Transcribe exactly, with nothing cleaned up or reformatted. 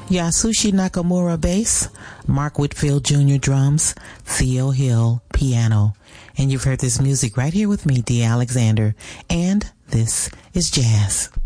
Yasushi Nakamura bass, Mark Whitfield Junior drums, Theo Hill piano. And you've heard this music right here with me, Dee Alexander. And this is jazz.